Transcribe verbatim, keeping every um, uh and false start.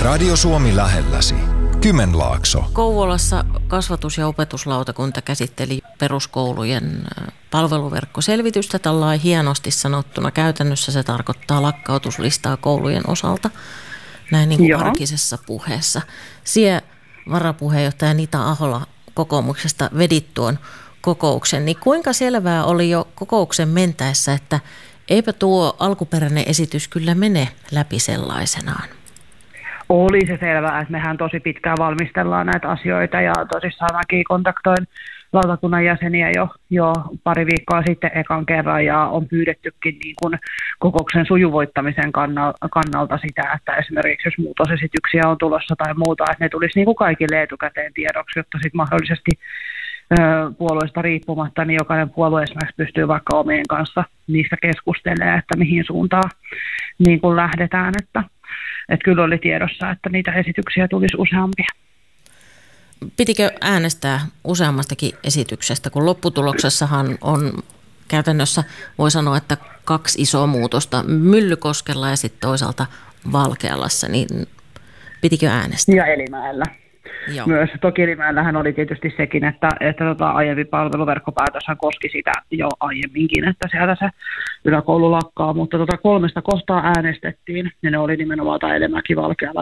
Radio Suomi lähelläsi. Kymenlaakso. Kouvolassa kasvatus- ja opetuslautakunta käsitteli peruskoulujen palveluverkkoselvitystä tällainen hienosti sanottuna. Käytännössä se tarkoittaa lakkautuslistaa koulujen osalta, näin niin kuin arkisessa puheessa. Sie varapuheenjohtaja Nita Ahola kokoomuksesta vedit tuon kokouksen, niin kuinka selvää oli jo kokouksen mentäessä, että eipä tuo alkuperäinen esitys kyllä mene läpi sellaisenaan? Oli se selvää, että mehän tosi pitkään valmistellaan näitä asioita ja tosissaan mäkin kontaktoin lautakunnan jäseniä jo, jo pari viikkoa sitten ekan kerran ja on pyydettykin niin kuin kokouksen sujuvoittamisen kannalta sitä, että esimerkiksi jos muutosesityksiä on tulossa tai muuta, että ne tulisi niin kuin kaikille etukäteen tiedoksi, jotta sitten mahdollisesti puolueista riippumatta, niin jokainen puolue esimerkiksi pystyy vaikka omien kanssa niistä keskustelemaan, että mihin suuntaan niin kuin lähdetään, että, että kyllä oli tiedossa, että niitä esityksiä tulisi useampia. Pitikö äänestää useammastakin esityksestä, kun lopputuloksessahan on käytännössä, voi sanoa, että kaksi isoa muutosta, Myllykoskella ja sitten toisaalta Valkealassa, niin pitikö äänestää? Ja Elimäellä. Joo. Myös toki Elimäellähän oli tietysti sekin, että, että tota, aiempi palveluverkkopäätöshän koski sitä jo aiemminkin, että sieltä se yläkoulu lakkaa, mutta tota kolmesta kohtaa äänestettiin, ja ne oli nimenomaan tämä Elimäki, Valkeala